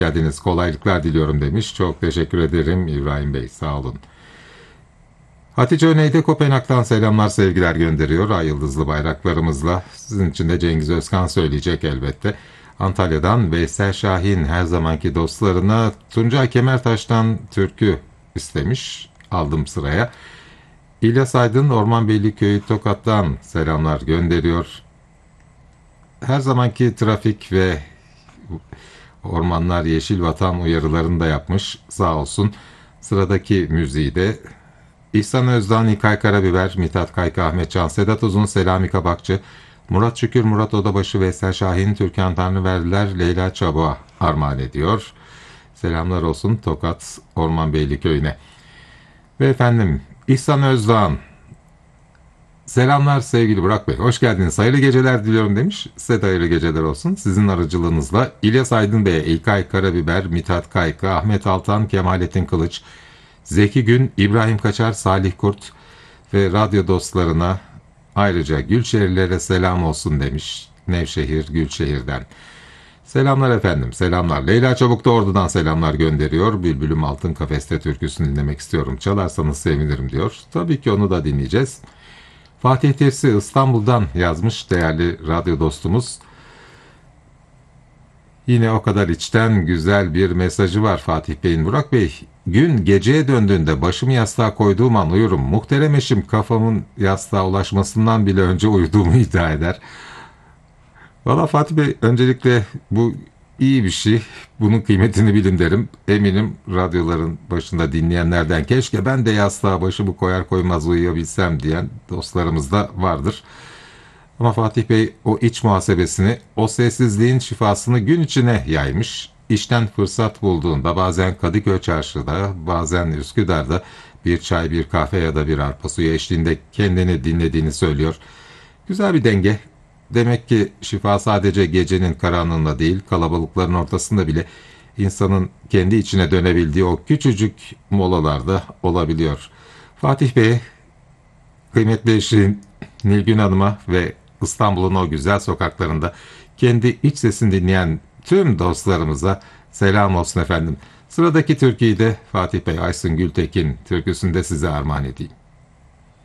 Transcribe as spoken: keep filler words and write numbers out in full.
geldiniz. Kolaylıklar diliyorum demiş. Çok teşekkür ederim İbrahim Bey. Sağ olun. Hatice Öney de Kopenhag'dan selamlar, sevgiler gönderiyor. Ay yıldızlı bayraklarımızla. Sizin için de Cengiz Özkan söyleyecek elbette. Antalya'dan Veysel Şahin her zamanki dostlarına Tuncay Kemertaş'tan türkü istemiş. Aldım sıraya. İlyas Aydın Ormanbeyli Köyü Tokat'tan selamlar gönderiyor. Her zamanki trafik ve ormanlar yeşil vatan uyarılarını da yapmış. Sağ olsun. Sıradaki müziği de İhsan Özdan, İlkay Karabiber, Mithat Kayka, Ahmet Can, Sedat Uzun, Selami Kabakçı, Murat Şükür, Murat Odabaşı, Veysel Şahin, Türkan Tanrıverdiler, Leyla Çabuğa armağan ediyor. Selamlar olsun Tokat Ormanbeyli Köyü'ne. Ve efendim İhsan Özdan, selamlar sevgili Burak Bey. Hoş geldiniz. Hayırlı geceler diliyorum demiş. Size de hayırlı geceler olsun. Sizin aracılığınızla İlyas Aydın Bey'e İlkay Karabiber, Mithat Kayka, Ahmet Altan, Kemalettin Kılıç, Zeki Gün, İbrahim Kaçar, Salih Kurt ve radyo dostlarına ayrıca Gülşehirlere selam olsun demiş. Nevşehir, Gülşehir'den. Selamlar efendim, selamlar. Leyla Çabuk da Ordu'dan selamlar gönderiyor. Bülbülüm Altın Kafeste türküsünü dinlemek istiyorum. Çalarsanız sevinirim diyor. Tabii ki onu da dinleyeceğiz. Fatih Tersi İstanbul'dan yazmış değerli radyo dostumuz. Yine o kadar içten güzel bir mesajı var Fatih Bey'in. Burak Bey, gün geceye döndüğünde başımı yastığa koyduğum an uyurum. Muhterem eşim kafamın yastığa ulaşmasından bile önce uyuduğumu iddia eder. Valla Fatih Bey, öncelikle bu iyi bir şey. Bunun kıymetini bilin derim. Eminim radyoların başında dinleyenlerden keşke ben de yastığa başımı koyar koymaz uyuyabilsem diyen dostlarımız da vardır. Ama Fatih Bey o iç muhasebesini, o sessizliğin şifasını gün içine yaymış. İşten fırsat bulduğunda bazen Kadıköy Çarşı'da, bazen Üsküdar'da bir çay, bir kahve ya da bir arpa suyu eşliğinde kendini dinlediğini söylüyor. Güzel bir denge. Demek ki şifa sadece gecenin karanlığında değil, kalabalıkların ortasında bile insanın kendi içine dönebildiği o küçücük molalarda olabiliyor. Fatih Bey, kıymetli eşi Nilgün Hanım'a ve İstanbul'un o güzel sokaklarında kendi iç sesini dinleyen tüm dostlarımıza selam olsun efendim. Sıradaki türküyü de Fatih Bey Aysun Gültekin türküsünde size armağan edeyim.